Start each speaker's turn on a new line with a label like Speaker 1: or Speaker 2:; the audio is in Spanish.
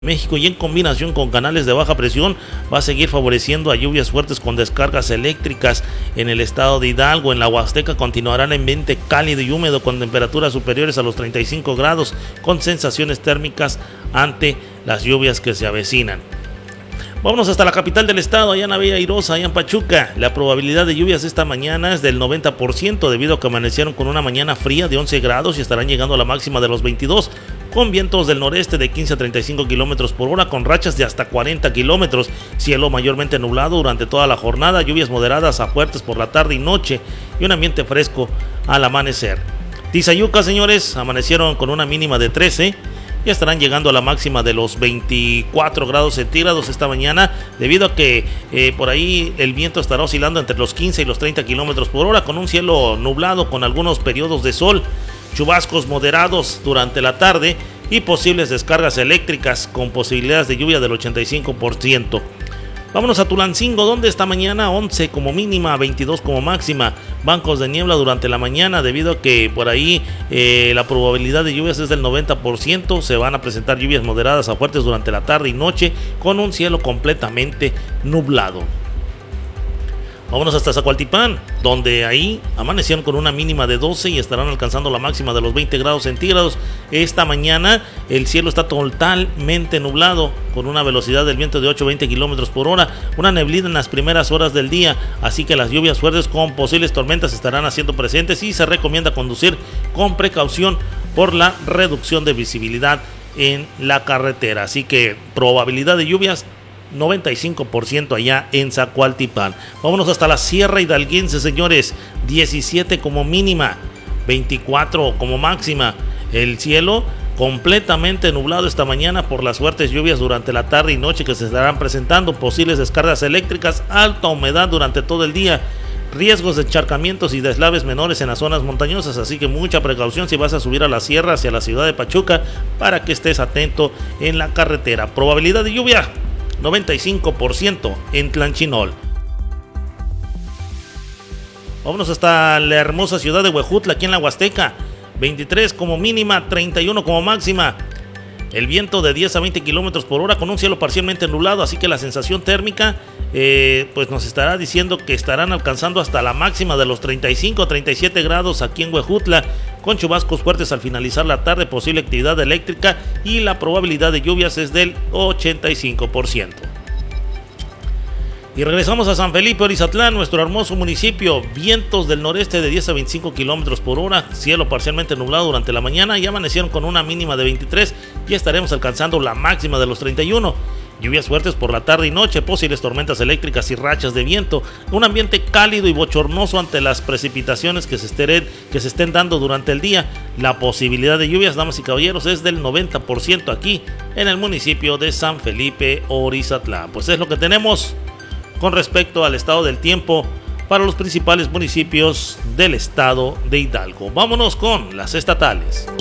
Speaker 1: México y en combinación con canales de baja presión va a seguir favoreciendo a lluvias fuertes con descargas eléctricas en el estado de Hidalgo. En la Huasteca continuará el ambiente cálido y húmedo con temperaturas superiores a los 35 grados con sensaciones térmicas ante las lluvias que se avecinan. Vámonos hasta la capital del estado, allá en la Bella Airosa, allá en Pachuca. La probabilidad de lluvias esta mañana es del 90% debido a que amanecieron con una mañana fría de 11 grados y estarán llegando a la máxima de los 22, con vientos del noreste de 15 a 35 kilómetros por hora, con rachas de hasta 40 kilómetros. Cielo mayormente nublado durante toda la jornada, lluvias moderadas a fuertes por la tarde y noche y un ambiente fresco al amanecer. Tizayuca, señores, amanecieron con una mínima de 13. Ya estarán llegando a la máxima de los 24 grados centígrados esta mañana, debido a que por ahí el viento estará oscilando entre los 15 y los 30 kilómetros por hora, con un cielo nublado con algunos periodos de sol, chubascos moderados durante la tarde y posibles descargas eléctricas con posibilidades de lluvia del 85%. Vámonos a Tulancingo, donde esta mañana 11 como mínima, 22 como máxima. Bancos de niebla durante la mañana, debido a que por ahí la probabilidad de lluvias es del 90%. Se van a presentar lluvias moderadas a fuertes durante la tarde y noche, con un cielo completamente nublado. Vámonos hasta Zacualtipán, donde ahí amanecieron con una mínima de 12 y estarán alcanzando la máxima de los 20 grados centígrados. Esta mañana el cielo está totalmente nublado, con una velocidad del viento de 8 a 20 kilómetros por hora, una neblina en las primeras horas del día, así que las lluvias fuertes con posibles tormentas estarán haciendo presentes y se recomienda conducir con precaución por la reducción de visibilidad en la carretera. Así que probabilidad de lluvias 95% allá en Zacualtipán. Vámonos hasta la Sierra Hidalguense, señores. 17 como mínima, 24 como máxima. El cielo completamente nublado esta mañana por las fuertes lluvias durante la tarde y noche que se estarán presentando. Posibles descargas eléctricas, alta humedad durante todo el día, riesgos de encharcamientos y deslaves menores en las zonas montañosas, así que mucha precaución si vas a subir a la sierra hacia la ciudad de Pachuca, para que estés atento en la carretera. Probabilidad de lluvia 95% en Tlanchinol. Vámonos hasta la hermosa ciudad de Huejutla, aquí en la Huasteca. 23 como mínima, 31 como máxima. El viento de 10 a 20 kilómetros por hora, con un cielo parcialmente nublado, así que la sensación térmica pues nos estará diciendo que estarán alcanzando hasta la máxima de los 35 a 37 grados aquí en Huejutla, con chubascos fuertes al finalizar la tarde, posible actividad eléctrica y la probabilidad de lluvias es del 85%. Y regresamos a San Felipe Orizatlán, nuestro hermoso municipio. Vientos del noreste de 10 a 25 kilómetros por hora, cielo parcialmente nublado durante la mañana y amanecieron con una mínima de 23 y estaremos alcanzando la máxima de los 31. Lluvias fuertes por la tarde y noche, posibles tormentas eléctricas y rachas de viento. Un ambiente cálido y bochornoso ante las precipitaciones que se estén dando durante el día. La posibilidad de lluvias, damas y caballeros, es del 90% aquí en el municipio de San Felipe Orizatlán. Pues es lo que tenemos con respecto al estado del tiempo para los principales municipios del estado de Hidalgo. Vámonos con las estatales.